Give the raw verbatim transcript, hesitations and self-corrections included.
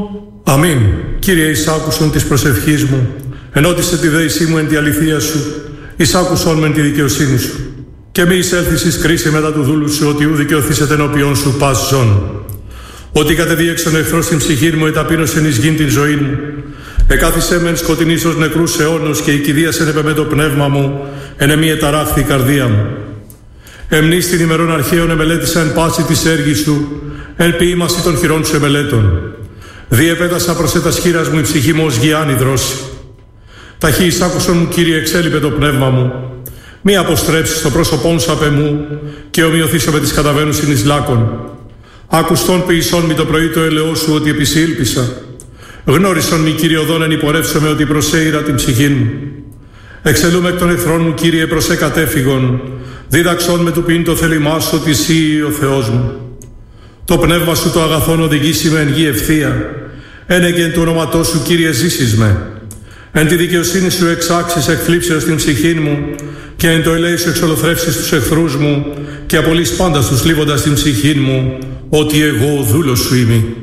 Αμήν. Κύριε, εισάκουσον της προσευχής μου, ενώτισε τη δέησή μου εν τη αληθεία σου, εισάκουσον με τη δικαιοσύνη σου. Και μη εισέλθεις εις κρίση μετά του δούλου σου, ότι ου δικαιωθήσετε ενώπιον σου πας ζών. Ότι κατεδίεξον εχθρός στην ψυχή μου, εταπείνωσεν εις γην την ζωή μου. Εκάθισε μεν σκοτεινής ως νεκρούς αιώνος, και η κηδίασεν επ' με το πνεύμα μου, εν εμή εταράχθη η καρδία μου. Εμνείς την ημερών αρχαίων εμελέτησα εν πάση της έργης σου, εν ποίημαση των χειρών σου εμελέτων. Διεπέτασα προς έτας χείρας μου η ψυχή μου ως γιάννη δρόση. Ταχύ εισάκουσον μου, Κύριε, εξέλιπε το πνεύμα μου. Μη αποστρέψεις το πρόσωπόν σου απ' εμού, και ομοιωθήσω με τις καταβαίνουσιν εις λάκων. Άκουστον ποιησόν μη το πρωί το ελαιό σου, ότι επισήλπισα. Γνώρισον μη, Κύριε, οδόν εν υπορεύσομαι, ότι προσέειρα την ψυχή μου. Εξελούμε εκ των εχθρών μου, Κύριε, προς εκατέφυγον. Δίδαξον με του ποιήν το θέλημά σου, ότι εσύ ο Θεός μου. Το πνεύμα σου το αγαθόν οδηγήσει με εν γη ευθεία. Ένεγεν του ονόματός σου, Κύριε, ζήσεις με. Εν τη δικαιοσύνη σου εξάξεις εκθλίψεως την ψυχή μου, και εν το ελέη σου εξολοθρεύσεις τους εχθρούς μου, και απολύς πάντα τους λίβοντας την ψυχή μου, ότι εγώ ο δούλος σου είμαι.